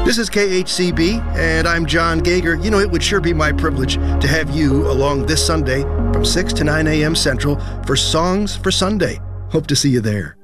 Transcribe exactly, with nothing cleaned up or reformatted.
This is K H C B, and I'm John Gager. You know, it would sure be my privilege to have you along this Sunday from six to nine a.m. Central for Songs for Sunday. Hope to see you there.